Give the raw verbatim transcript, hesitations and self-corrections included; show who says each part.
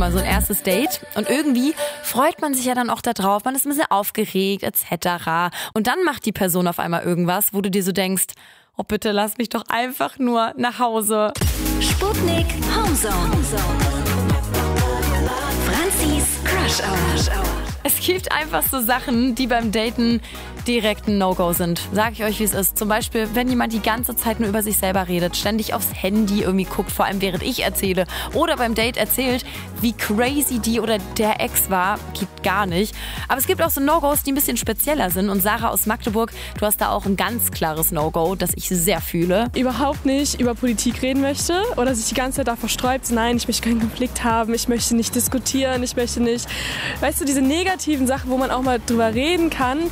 Speaker 1: mal, so ein erstes Date. Und irgendwie freut man sich ja dann auch da drauf. Man ist ein bisschen aufgeregt et cetera. Und dann macht die Person auf einmal irgendwas, wo du dir so denkst, oh bitte lass mich doch einfach nur nach Hause.
Speaker 2: Sputnik Homezone. Franzis Crush Hour.
Speaker 1: Es gibt einfach so Sachen, die beim Daten direkt ein No-Go sind. Sag ich euch, wie es ist. Zum Beispiel, wenn jemand die ganze Zeit nur über sich selber redet, ständig aufs Handy irgendwie guckt, vor allem während ich erzähle. Oder beim Date erzählt, wie crazy die oder der Ex war. Geht gar nicht. Aber es gibt auch so No-Gos, die ein bisschen spezieller sind. Und Sarah aus Magdeburg, du hast da auch ein ganz klares No-Go, das ich sehr fühle.
Speaker 3: Überhaupt nicht über Politik reden möchte oder sich die ganze Zeit davor sträubt. Nein, ich möchte keinen Konflikt haben, ich möchte nicht diskutieren, ich möchte nicht, weißt du, diese negativen Sachen, wo man auch mal drüber reden kann,